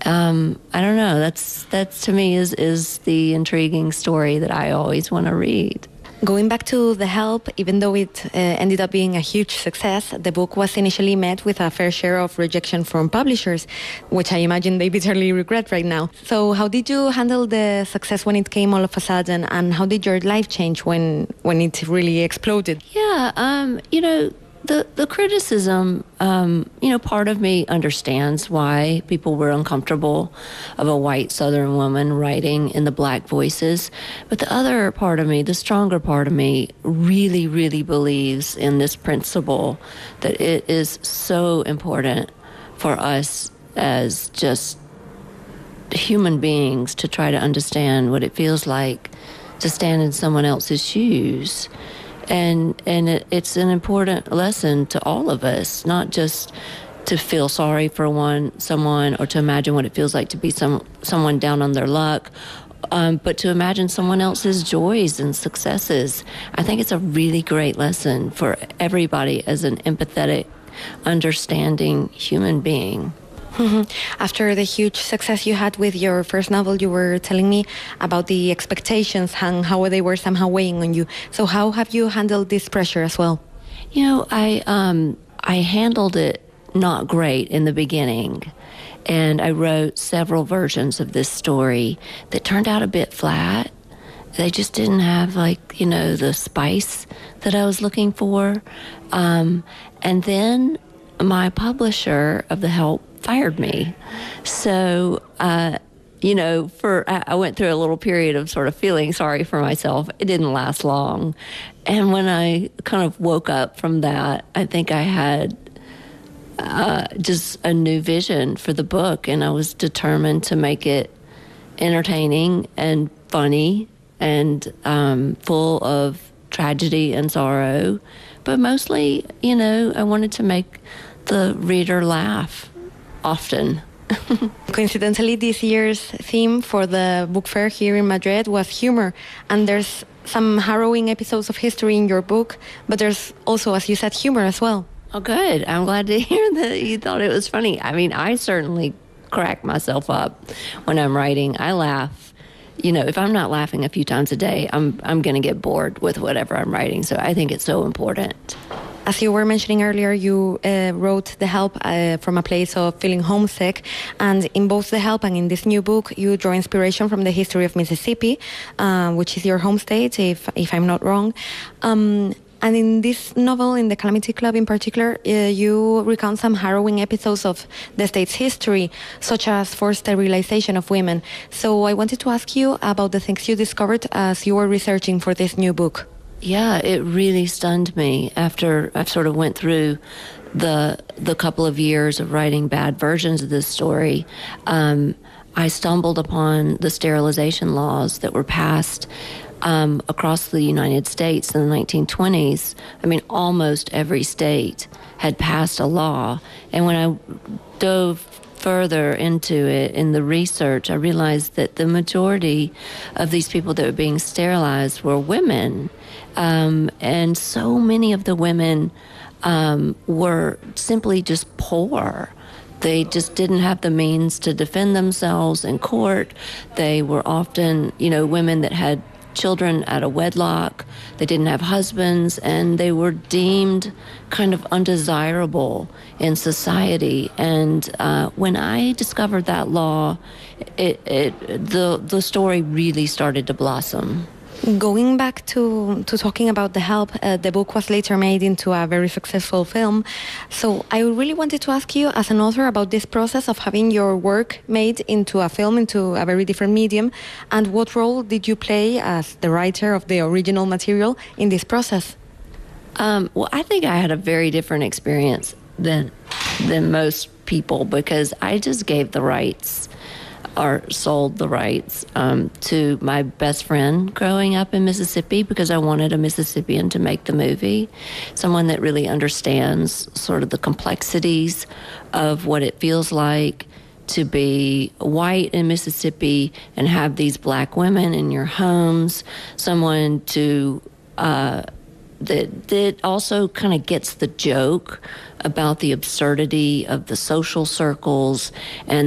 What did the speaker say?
I don't know. That's to me is the intriguing story that I always want to read. Going back to The Help, even though it ended up being a huge success, the book was initially met with a fair share of rejection from publishers, which I imagine they bitterly regret right now. So how did you handle the success when it came all of a sudden, and how did your life change when it really exploded? Yeah, the criticism, part of me understands why people were uncomfortable of a white Southern woman writing in the Black voices. But the other part of me, the stronger part of me, really, really believes in this principle that it is so important for us as just human beings to try to understand what it feels like to stand in someone else's shoes. And it's an important lesson to all of us, not just to feel sorry for someone or to imagine what it feels like to be someone down on their luck, but to imagine someone else's joys and successes. I think it's a really great lesson for everybody as an empathetic, understanding human being. Mm-hmm. After the huge success you had with your first novel, you were telling me about the expectations and how they were somehow weighing on you. So how have you handled this pressure as well? I handled it not great in the beginning. And I wrote several versions of this story that turned out a bit flat. They just didn't have the spice that I was looking for. And then my publisher of The Help fired me. So, I went through a little period of sort of feeling sorry for myself. It didn't last long. And when I kind of woke up from that, I think I had just a new vision for the book, and I was determined to make it entertaining and funny and full of tragedy and sorrow. But mostly, I wanted to make the reader laugh often. Coincidentally, this year's theme for the book fair here in Madrid was humor, and there's some harrowing episodes of history in your book, but there's also, as you said, humor as well. Oh, good. I'm glad to hear that you thought it was funny. I mean, I certainly crack myself up when I'm writing. I laugh. If I'm not laughing a few times a day, I'm going to get bored with whatever I'm writing. So I think it's so important. As you were mentioning earlier, you wrote The Help from a place of feeling homesick. And in both The Help and in this new book, you draw inspiration from the history of Mississippi, which is your home state, if I'm not wrong. And in this novel, in The Calamity Club in particular, you recount some harrowing episodes of the state's history, such as forced sterilization of women. So I wanted to ask you about the things you discovered as you were researching for this new book. Yeah, it really stunned me after I sort of went through the couple of years of writing bad versions of this story. I stumbled upon the sterilization laws that were passed across the United States in the 1920s. I mean, almost every state had passed a law. And when I dove further into it in the research, I realized that the majority of these people that were being sterilized were women. And so many of the women were simply just poor. They just didn't have the means to defend themselves in court. They were often, women that had children out of wedlock. They didn't have husbands, and they were deemed kind of undesirable in society. And when I discovered that law, the story really started to blossom. Going back to talking about The Help, the book was later made into a very successful film. So I really wanted to ask you, as an author, about this process of having your work made into a film, into a very different medium, and what role did you play as the writer of the original material in this process? Well, I think I had a very different experience than most people, because I just gave the rights or sold the rights to my best friend growing up in Mississippi, because I wanted a Mississippian to make the movie, someone that really understands sort of the complexities of what it feels like to be white in Mississippi and have these black women in your homes, someone to that also kind of gets the joke about the absurdity of the social circles and